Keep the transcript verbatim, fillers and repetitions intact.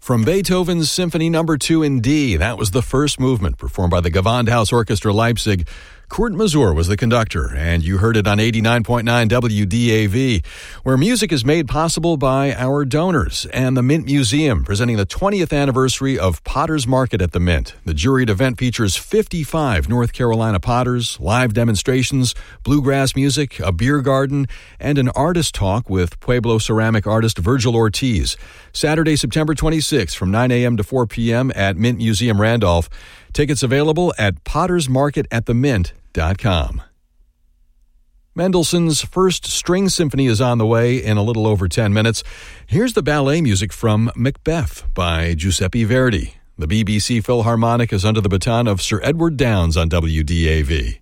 From Beethoven's Symphony Number two in D, that was the first movement performed by the Gewandhaus Orchestra Leipzig. Kurt Masur was the conductor, and you heard it on eighty-nine point nine W D A V, where music is made possible by our donors and the Mint Museum, presenting the twentieth anniversary of Potter's Market at the Mint. The juried event features fifty-five North Carolina potters, live demonstrations, bluegrass music, a beer garden, and an artist talk with Pueblo ceramic artist Virgil Ortiz. Saturday, September twenty-sixth from nine a.m. to four p.m. at Mint Museum Randolph. Tickets available at potters market at the mint dot com. Mendelssohn's First String Symphony is on the way in a little over ten minutes. Here's the ballet music from Macbeth by Giuseppe Verdi. The B B C Philharmonic is under the baton of Sir Edward Downes on W D A V.